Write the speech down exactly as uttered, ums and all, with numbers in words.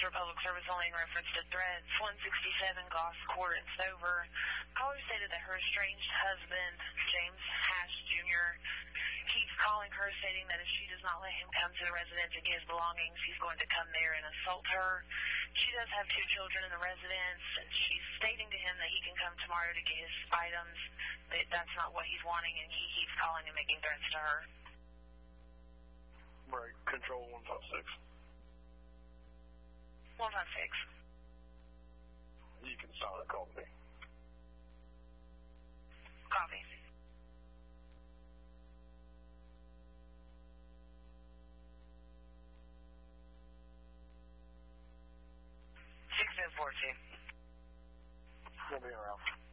for public service only in reference to threats. one sixty-seven Goss Court in Stover. Caller stated that her estranged husband, James Hash Junior, keeps calling her, stating that if she does not let him come to the residence and get his belongings, he's going to come there and assault her. She does have two children in the residence, and she's stating to him that he can come tomorrow to get his items, but that's not what he's wanting, and he keeps calling and making threats to her. Break, control one five six. one five six. You can start a copy. Copy. six oh fourteen. We'll be around.